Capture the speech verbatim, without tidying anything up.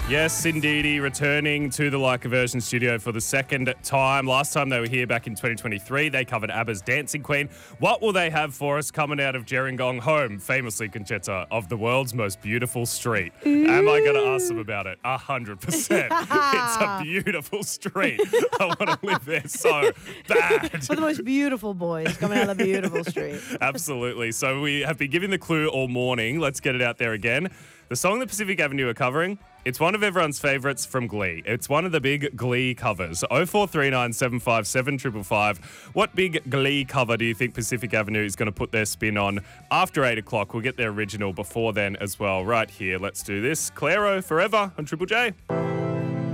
Yes, indeedy, returning to the Like a Version studio for the second time. Last time they were here back in twenty twenty-three, they covered ABBA's Dancing Queen. What will they have for us coming out of Gerringong home, famously, Conchetta, of the world's most beautiful street? Ooh. Am I going to ask them about it? A hundred percent. It's a beautiful street. I want to live there so bad. For the most beautiful boys coming out of the beautiful street. Absolutely. So we have been giving the clue all morning. Let's get it out there again. The song that Pacific Avenue are covering, it's one of everyone's favourites from Glee. It's one of the big Glee covers. oh four three nine, seven five seven, five five five. What big Glee cover do you think Pacific Avenue is going to put their spin on after eight o'clock? We'll get their original before then as well. Right here, let's do this. Clairo Forever on Triple J.